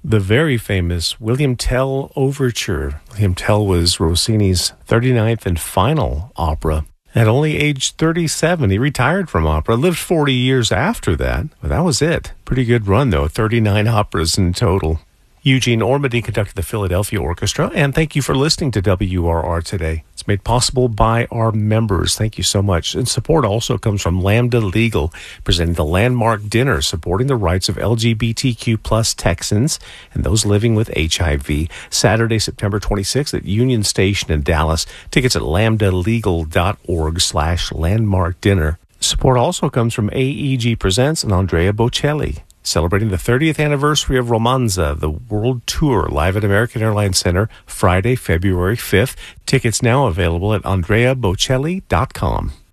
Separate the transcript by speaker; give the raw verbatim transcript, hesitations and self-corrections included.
Speaker 1: the very famous William Tell Overture. William Tell was Rossini's thirty-ninth and final opera. At only age thirty-seven, he retired from opera, lived forty years after that, but that was it. Pretty good run, though, thirty-nine operas in total. Eugene Ormandy conducted the Philadelphia Orchestra, and thank you for listening to W R R today. It's made possible by our members. Thank you so much. And support also comes from Lambda Legal, presenting the Landmark Dinner, supporting the rights of L G B T Q plus Texans and those living with H I V. Saturday, September twenty-sixth at Union Station in Dallas. Tickets at lambda legal dot org slash landmark dinner. Support also comes from A E G Presents and Andrea Bocelli, celebrating the thirtieth anniversary of Romanza, the world tour, live at American Airlines Center, Friday, February fifth. Tickets now available at andrea bocelli dot com.